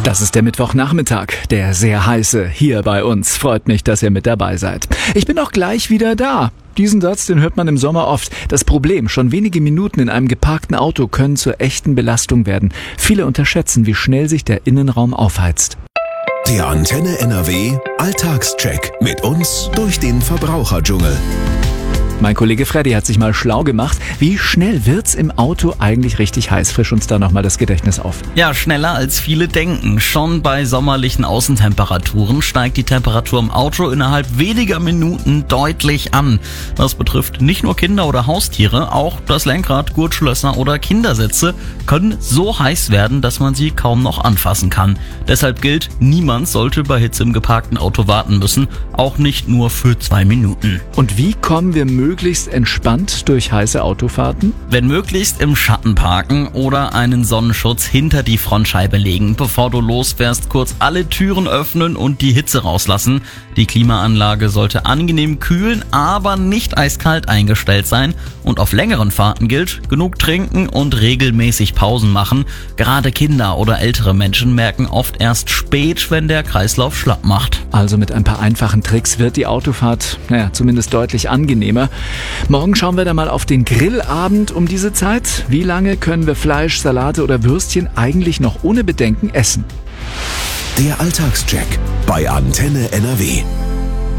Das ist der Mittwochnachmittag, der sehr heiße, hier bei uns. Freut mich, dass ihr mit dabei seid. Ich bin auch gleich wieder da. Diesen Satz, den hört man im Sommer oft. Das Problem, schon wenige Minuten in einem geparkten Auto können zur echten Belastung werden. Viele unterschätzen, wie schnell sich der Innenraum aufheizt. Der Antenne NRW Alltagscheck mit uns durch den Verbraucherdschungel. Mein Kollege Freddy hat sich mal schlau gemacht. Wie schnell wird's im Auto eigentlich richtig heiß? Frisch uns da nochmal das Gedächtnis auf. Ja, schneller als viele denken. Schon bei sommerlichen Außentemperaturen steigt die Temperatur im Auto innerhalb weniger Minuten deutlich an. Das betrifft nicht nur Kinder oder Haustiere, auch das Lenkrad, Gurtschlösser oder Kindersitze können so heiß werden, dass man sie kaum noch anfassen kann. Deshalb gilt, niemand sollte bei Hitze im geparkten Auto warten müssen, auch nicht nur für 2 Minuten. Und wie kommen wir möglichst entspannt durch heiße Autofahrten? Wenn möglichst im Schatten parken oder einen Sonnenschutz hinter die Frontscheibe legen. Bevor du losfährst, kurz alle Türen öffnen und die Hitze rauslassen. Die Klimaanlage sollte angenehm kühlen, aber nicht eiskalt eingestellt sein. Und auf längeren Fahrten gilt, genug trinken und regelmäßig Pausen machen. Gerade Kinder oder ältere Menschen merken oft erst spät, wenn der Kreislauf schlapp macht. Also mit ein paar einfachen Tricks wird die Autofahrt, zumindest deutlich angenehmer. Morgen schauen wir da mal auf den Grillabend um diese Zeit. Wie lange können wir Fleisch, Salate oder Würstchen eigentlich noch ohne Bedenken essen? Der Alltagscheck bei Antenne NRW.